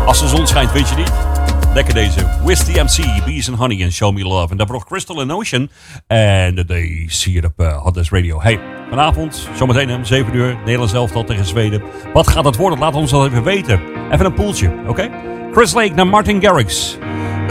Als de zon schijnt, weet je niet. Lekker deze. With the MC, Bees and Honey en Show Me Love. En daarvoor nog Crystal and Ocean. En The Days hier op Hot Dance Radio. Hey, vanavond, zometeen om 7 uur, Nederlands elftal tegen Zweden. Wat gaat het worden? Laat ons dat even weten. Even een poeltje, oké? Chris Lake naar Martin Garrix.